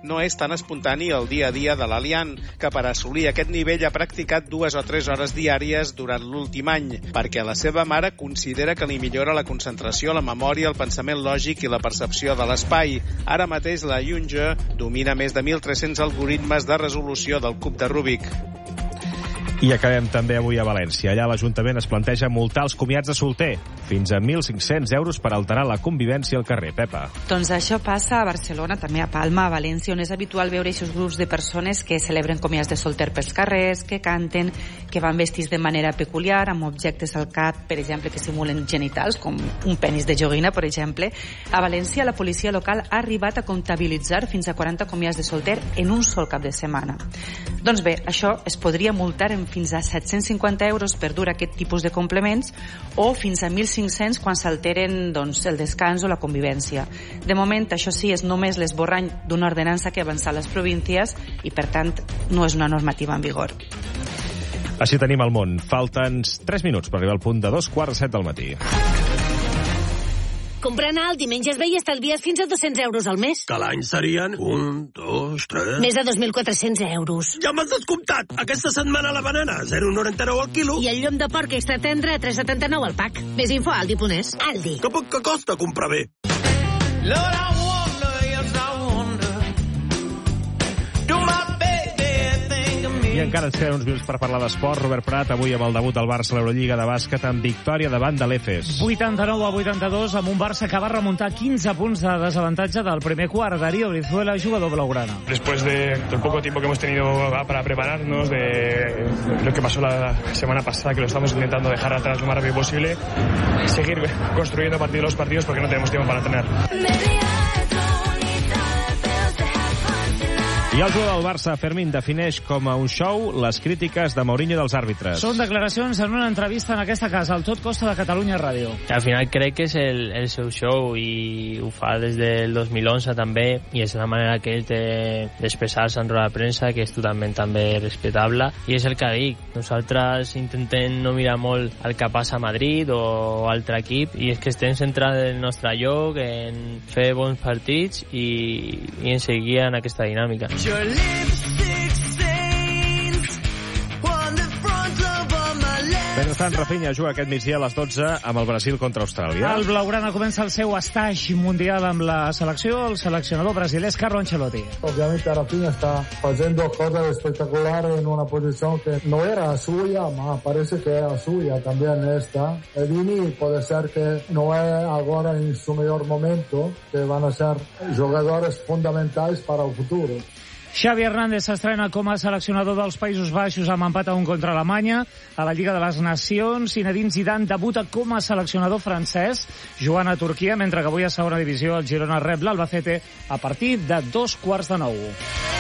no és tan espontani el dia a dia de l'Aliant, que per assolir aquest nivell ha practicat 2 o 3 hores diàries durant l'últim any, perquè la seva mare considera que li millora la concentració, la memòria, el pensament lògic i la percepció de l'espai. Ara mateix la Yunja domina més de 1.300 algoritmes de resolució del cub de Rubik. I acabem també avui a València. Allà l'Ajuntament es planteja multar els comiats de solter. Fins a 1.500 euros per alterar la convivència al carrer. Pepa. Doncs això passa a Barcelona, també a Palma, a València, on és habitual veure aquests grups de persones que celebren comiats de solter pels carrers, que canten, que van vestits de manera peculiar, amb objectes al cap, per exemple, que simulen genitals, com un penis de joguina, per exemple. A València, la policia local ha arribat a comptabilitzar fins a 40 comiats de solter en un sol cap de setmana. Doncs bé, això es podria multar en fins a 750 euros per dur aquest tipus de complements o fins a 1.500 quan s'alteren el descans o la convivència. De moment, això sí, és només l'esborrany d'una ordenança que ha avançat les províncies i, per tant, no és una normativa en vigor. Així tenim el món. Falten 3 minuts per arribar al punt de 2:45 del matí. Comprant alt i menges bé i estalvies fins a 200 euros al mes. Que l'any serien 1, 2, 3... Més de 2.400 euros. Ja m'has descomptat! Aquesta setmana la banana, 0,99 al quilo. I el llom de porc extra tendre, 3,79 al pack. Més info a Aldi.es. Aldi. Que poc que costa comprar bé. I encara ens queden uns minuts per parlar d'esport. Robert Prat, avui amb el debut del Barça a l'Eurolliga de bàsquet amb victòria davant de l'Efes. 89-82 amb un Barça que va remuntar 15 punts de desavantatge del primer quart. Darío Brizuela, jugador blaugrana. Después del poco tiempo que hemos tenido para prepararnos, de lo que pasó la semana pasada, que lo estamos intentando dejar atrás lo más rápido posible, seguir construyendo los partidos porque no tenemos tiempo para entrenar. I el jugador del Barça, Fermín, defineix com a un show les crítiques de Mourinho dels àrbitres. Són declaracions en una entrevista en aquesta casa, al Tot Costa de Catalunya Ràdio. Al final crec que és el seu show i ho fa des del 2011 també, i és la manera que ell té d'expressar-se en roda de premsa, que és totalment també respectable, i és el que dic. Nosaltres intentem no mirar molt el que passa a Madrid o altre equip, i és que estem centrats en el nostre lloc, en fer bons partits i en seguir en aquesta dinàmica. Mentrestant, Rafinha juga aquest migdia a les 12 amb el Brasil contra Austràlia. El blaugrana comença el seu stage mundial amb la selecció. El seleccionador brasiler Carlo Ancelotti. Ovviamente Rafinha está haciendo cosas espectaculares en una posición que no era suya, ma parece que era suya también esta. Vini puede ser que no es ahora en su mejor momento, que van a ser jugadores fundamentales para el futuro. Xavi Hernández s'estrena com a seleccionador dels Països Baixos amb empat a 1 contra Alemanya. A la Lliga de les Nacions, Zinedine Zidane debuta com a seleccionador francès, jugant a Turquia, mentre que avui a segona divisió el Girona rep l'Albacete a partir de 8:45.